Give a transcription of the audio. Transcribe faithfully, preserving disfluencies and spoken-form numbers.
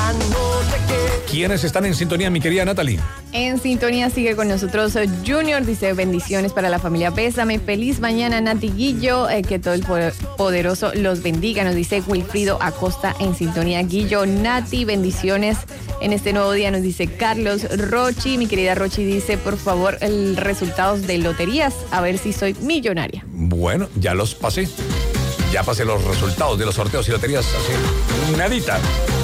¿Quiénes están en sintonía, mi querida Natalie? En sintonía sigue con nosotros Junior, dice bendiciones para la familia Bésame, feliz mañana Nati Guillo, eh, que todo el poderoso los bendiga, nos dice Wilfrido Acosta en sintonía. Guillo, Nati, bendiciones en este nuevo día, nos dice Carlos Rochi, mi querida Rochi dice por favor el resultados de loterías, a ver si soy millonaria. Bueno, ya los pasé, ya pasé los resultados de los sorteos y loterías, así, nadita.